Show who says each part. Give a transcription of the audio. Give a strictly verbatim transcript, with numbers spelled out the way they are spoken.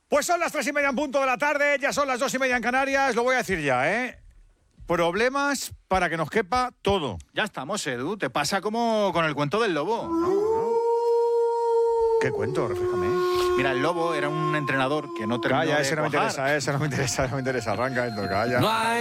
Speaker 1: Pues son las tres y media en punto de la tarde, ya son las dos y media en Canarias, lo voy a decir ya, ¿eh? Problemas para que nos quepa todo.
Speaker 2: Ya estamos, Edu. Te pasa como con el cuento del lobo.
Speaker 1: No, no. ¿Qué cuento? Refléjame.
Speaker 2: Mira, el lobo era un entrenador que no terminó
Speaker 1: Calla,
Speaker 2: de
Speaker 1: ese no me
Speaker 2: cuajar.
Speaker 1: interesa, ese no me interesa, no me interesa. Arranca esto, calla.